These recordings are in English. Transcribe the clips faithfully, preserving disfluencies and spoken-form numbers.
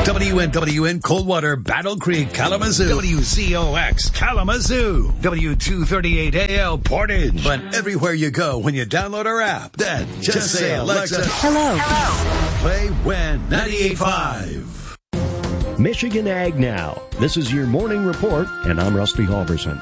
W N W N Coldwater, Battle Creek, Kalamazoo. W Z O X, Kalamazoo. W two thirty-eight A L, Portage. But everywhere you go when you download our app, then just, just say, Alexa, Alexa, hello. Hello. Play When ninety-eight point five. Michigan Ag Now. This is your morning report, and I'm Rusty Halverson.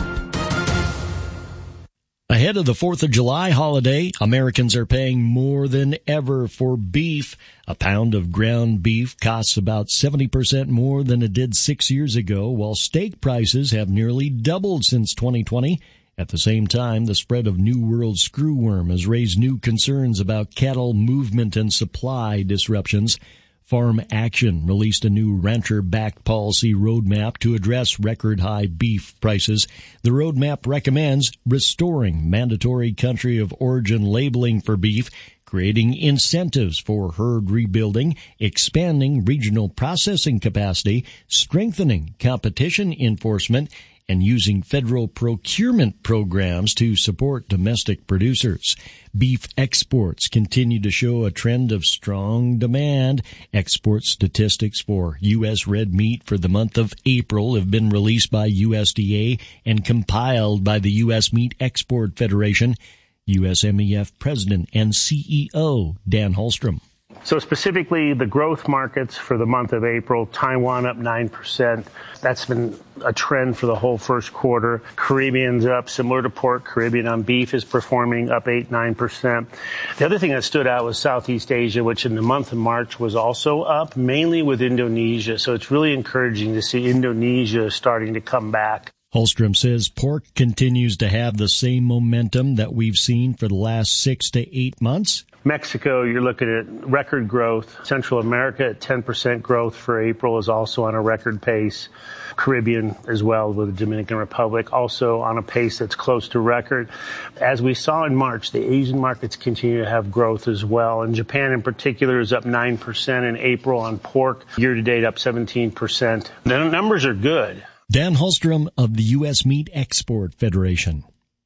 Ahead of the fourth of July holiday, Americans are paying more than ever for beef. A pound of ground beef costs about seventy percent more than it did six years ago, while steak prices have nearly doubled since twenty twenty. At the same time, the spread of New World screwworm has raised new concerns about cattle movement and supply disruptions. Farm Action released a new rancher-backed policy roadmap to address record-high beef prices. The roadmap recommends restoring mandatory country of origin labeling for beef, creating incentives for herd rebuilding, expanding regional processing capacity, strengthening competition enforcement, and using federal procurement programs to support domestic producers. Beef exports continue to show a trend of strong demand. Export statistics for U S red meat for the month of April have been released by U S D A and compiled by the U S Meat Export Federation. U S M E F President and C E O Dan Holstrom. So specifically, the growth markets for the month of April, Taiwan up nine percent. That's been a trend for the whole first quarter. Caribbean's up, similar to pork. Caribbean on beef is performing up eight, nine percent. The other thing that stood out was Southeast Asia, which in the month of March was also up, mainly with Indonesia. So it's really encouraging to see Indonesia starting to come back. Holstrom says pork continues to have the same momentum that we've seen for the last six to eight months. Mexico, you're looking at record growth. Central America at ten percent growth for April is also on a record pace. Caribbean as well, with the Dominican Republic also on a pace that's close to record. As we saw in March, the Asian markets continue to have growth as well. And Japan in particular is up nine percent in April on pork. Year to date up seventeen percent. The numbers are good. Dan Holstrom of the U S Meat Export Federation.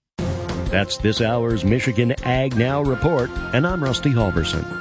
That's this hour's Michigan Ag Now report, and I'm Rusty Halverson.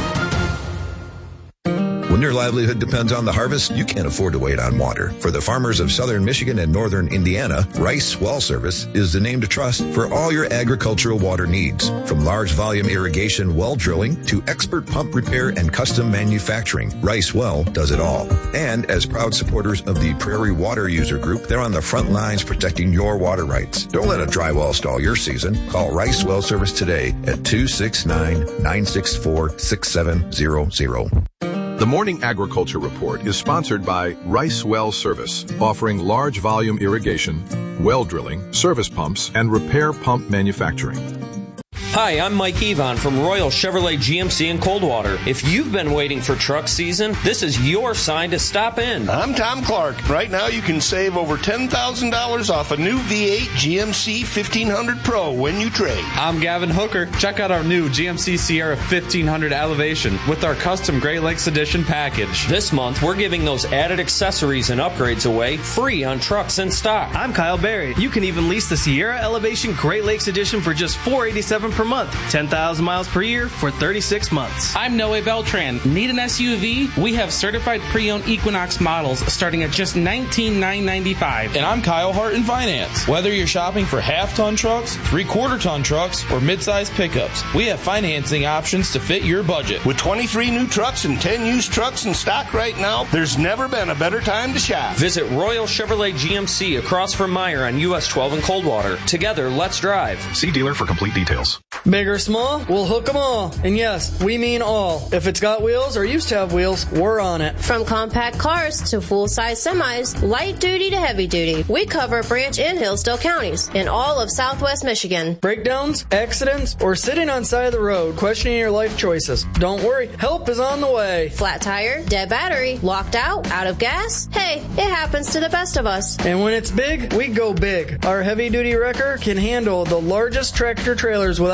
When your livelihood depends on the harvest, you can't afford to wait on water. For the farmers of southern Michigan and northern Indiana, Rice Well Service is the name to trust for all your agricultural water needs. From large volume irrigation well drilling to expert pump repair and custom manufacturing, Rice Well does it all. And as proud supporters of the Prairie Water User Group, they're on the front lines protecting your water rights. Don't let a dry well stall your season. Call Rice Well Service today at two six nine, nine six four, six seven zero zero. The Morning Agriculture Report is sponsored by Rice Well Service, offering large volume irrigation, well drilling, service pumps, and repair pump manufacturing. Hi, I'm Mike Evon from Royal Chevrolet G M C in Coldwater. If you've been waiting for truck season, this is your sign to stop in. I'm Tom Clark. Right now you can save over ten thousand dollars off a new V eight G M C fifteen hundred Pro when you trade. I'm Gavin Hooker. Check out our new G M C Sierra fifteen hundred Elevation with our custom Great Lakes Edition package. This month, we're giving those added accessories and upgrades away free on trucks in stock. I'm Kyle Berry. You can even lease the Sierra Elevation Great Lakes Edition for just four hundred eighty-seven dollars per month, ten thousand miles per year for thirty-six months. I'm Noe Beltran. Need an S U V? We have certified pre-owned Equinox models starting at just nineteen thousand nine hundred ninety-five dollars. And I'm Kyle Hart in Finance. Whether you're shopping for half-ton trucks, three-quarter ton trucks, or mid-size pickups, we have financing options to fit your budget. With twenty-three new trucks and ten used trucks in stock right now, there's never been a better time to shop. Visit Royal Chevrolet G M C across from Meyer on U S twelve in Coldwater. Together, let's drive. See dealer for complete details. Big or small, we'll hook them all. And yes, we mean all. If it's got wheels or used to have wheels, we're on it. From compact cars to full-size semis, light duty to heavy duty, we cover Branch and Hillsdale counties in all of Southwest Michigan. Breakdowns, accidents, or sitting on side of the road questioning your life choices. Don't worry, help is on the way. Flat tire, dead battery, locked out, out of gas. Hey, it happens to the best of us. And when it's big, we go big. Our heavy-duty wrecker can handle the largest tractor trailers without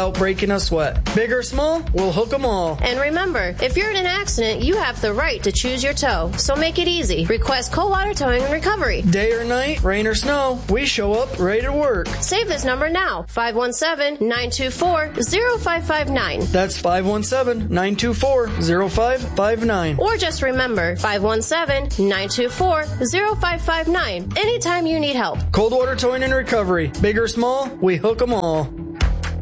without breaking a sweat. Big or small, we'll hook them all. And remember, if you're in an accident, you have the right to choose your tow. So make it easy. Request Coldwater Towing and Recovery. Day or night, rain or snow, we show up ready to work. Save this number now. five one seven, nine two four, zero five five nine. That's five one seven, nine two four, zero five five nine. Or just remember, five one seven, nine two four, zero five five nine. Anytime you need help. Coldwater Towing and Recovery. Big or small, we hook them all.